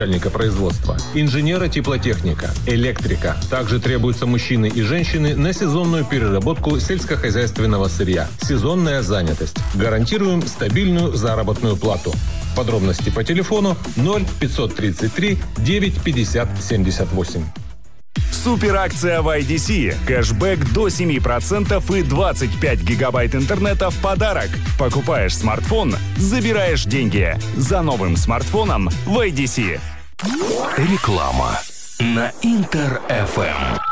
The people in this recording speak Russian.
производства, инженера-теплотехника, электрика. Также требуются мужчины и женщины на сезонную переработку сельскохозяйственного сырья. Сезонная занятость. Гарантируем стабильную заработную плату. Подробности по телефону 0533 9 50 78. Суперакция в IDC. Кэшбэк до 7% и 25 гигабайт интернета в подарок. Покупаешь смартфон, забираешь деньги. За новым смартфоном в IDC. Реклама на Интер-ФМ.